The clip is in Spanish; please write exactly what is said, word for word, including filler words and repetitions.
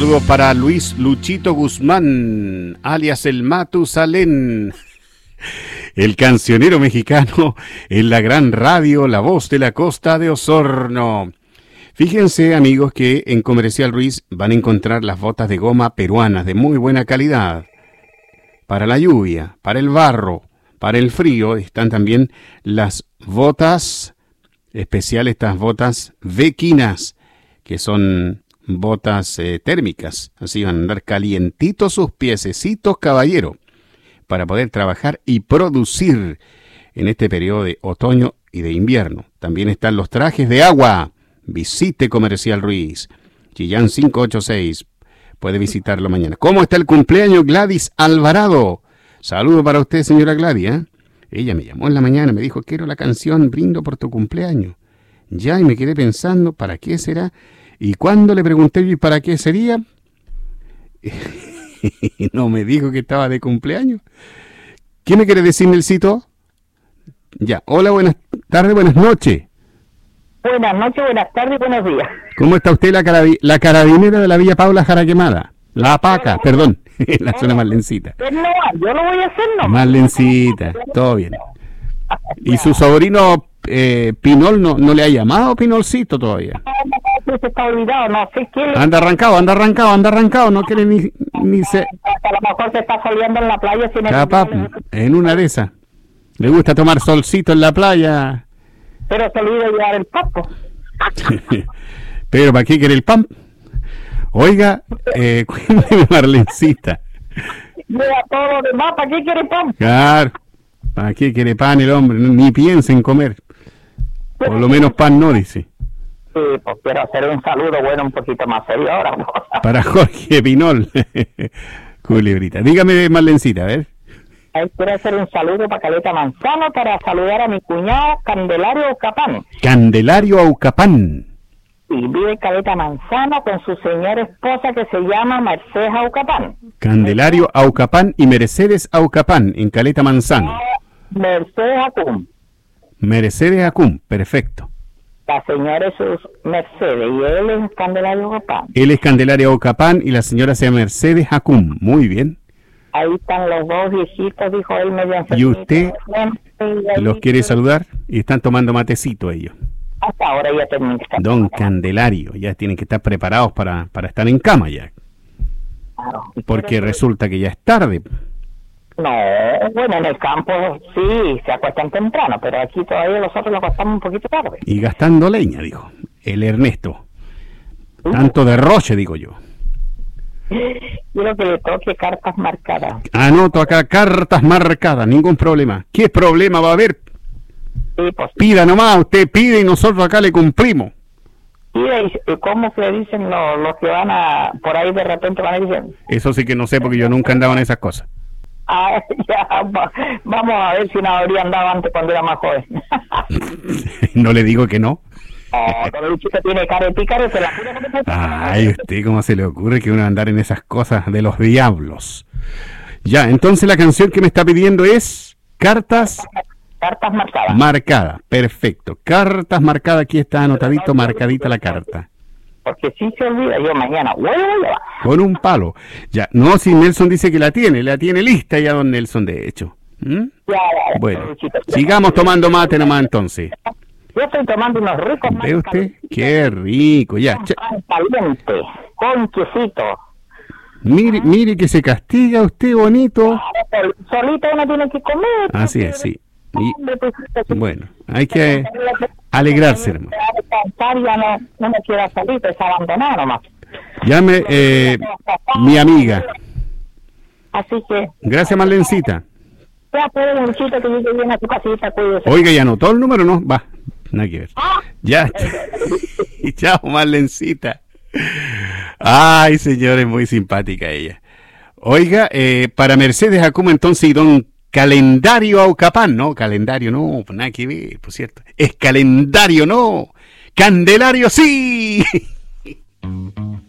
Saludos para Luis Luchito Guzmán, alias el Matusalén, el cancionero mexicano en la gran radio La Voz de la Costa de Osorno. Fíjense, amigos, que en Comercial Ruiz van a encontrar las botas de goma peruanas de muy buena calidad. Para la lluvia, para el barro, para el frío, están también las botas especiales, estas botas vequinas, que son botas eh, térmicas. Así van a andar calientitos sus piececitos, caballero, para poder trabajar y producir en este periodo de otoño y de invierno. También están los trajes de agua. Visite Comercial Ruiz, Chillán cinco ocho seis. Puede visitarlo mañana. ¿Cómo está el cumpleaños Gladys Alvarado? Saludo para usted, señora Gladys, ¿eh? Ella me llamó en la mañana, me dijo, quiero la canción Brindo por tu cumpleaños. Ya, y me quedé pensando, ¿para qué será? Y cuando le pregunté, ¿y para qué sería? No me dijo que estaba de cumpleaños. ¿Qué me quiere decir, Nelsito? Ya, hola, buenas tardes, buenas noches. Buenas noches, buenas tardes, buenos días. ¿Cómo está usted, la, carabi- la carabinera de la Villa Paula Jaraquemada? La Paca, perdón, la zona más lencita. No, yo lo voy a hacer, no. Más lencita, todo bien. ¿Y su sobrino eh, Pinol no, no le ha llamado, Pinolcito, todavía? No, no, se está olvidado, no sé qué. Anda arrancado, anda arrancado, anda arrancado, no quiere ni, ni se... A lo mejor se está saliendo en la playa sin el... Capaz, en una de esas. Le gusta tomar solcito en la playa. Pero se olvida llevar el papo. Pero ¿para qué quiere el pan? Oiga, eh, cuénteme, Marlencita. Lleva todo lo demás, ¿para qué quiere pan? Claro, ¿para qué quiere pan el hombre? Ni piensa en comer. Por lo menos pan no, dice. Sí, pues quiero hacer un saludo, bueno, un poquito más serio ahora. Para Jorge Pinol. Culebrita. Dígame, Marlencita, a ver. Quiero hacer un saludo para Caleta Manzano para saludar a mi cuñado Candelario Aucapán. Candelario Aucapán. Y vive Caleta Manzano con su señora esposa que se llama Mercedes Aucapán. Candelario Aucapán y Mercedes Aucapán en Caleta Manzano. Mercedes Acum. Mercedes Acum, perfecto. La señora es su Mercedes y él es Candelario Aucapán. Él es Candelario Aucapán y la señora se llama Mercedes Acum. Muy bien. Ahí están los dos viejitos, dijo él, medio enfermito. ¿Y usted los quiere saludar? Y están tomando matecito ellos. Hasta ahora ya tienen que estar. Don Candelario, ya tienen que estar preparados para, para estar en cama ya. Claro. Porque resulta que ya es tarde. No, bueno, en el campo sí, se acuestan temprano, pero aquí todavía nosotros nos acostamos un poquito tarde. Y gastando leña, dijo el Ernesto. Tanto derroche, digo yo. Quiero que le toque cartas marcadas. Anoto acá, cartas marcadas, ningún problema. ¿Qué problema va a haber? Sí, pues. Pida nomás, usted pide y nosotros acá le cumplimos. Sí, y cómo se dicen los, los que van a, por ahí de repente van a decir. Eso sí que no sé porque yo nunca andaba en esas cosas. Ah, ya, va, vamos a ver si no habría andado antes cuando era más joven. No le digo que no. Oh, todo el chico tiene cara de pícaro, se la juro que me... Ay, usted, ¿cómo se le ocurre que uno andar en esas cosas de los diablos? Ya, entonces la canción que me está pidiendo es Cartas... Cartas marcadas. Marcada, perfecto. Cartas marcadas, aquí está anotadito, marcadita la carta. Porque si se olvida, yo mañana vuelvo a llevar. Con un palo. Ya, no, si Nelson dice que la tiene, la tiene lista ya don Nelson, de hecho. ¿Mm? Ya, ya, ya, bueno, sigamos tomando mate nomás entonces. Yo estoy tomando unos ricos mates. ¿Ve usted? Qué rico, ya. Pan caliente, con quesito. Mire, mire que se castiga usted, bonito. Solito uno tiene que comer. Así es, sí. Y, bueno, hay que alegrarse, hermano. Ya no, no me quiero salir, es abandonar nomás. Llame, eh, mi amiga. Así que... Gracias, Marlencita. Ya, pues, muchito, que llegue bien a tu casita, cuídese. Oiga, ¿ya anotó el número no? Va, nada que ver. Ya. Y chao, Marlencita. Ay, señores, muy simpática ella. Oiga, eh, para Mercedes Acum entonces y don Calendario Aucapán, no, calendario no, pues nada que ver, por cierto. Es calendario no, Candelario sí.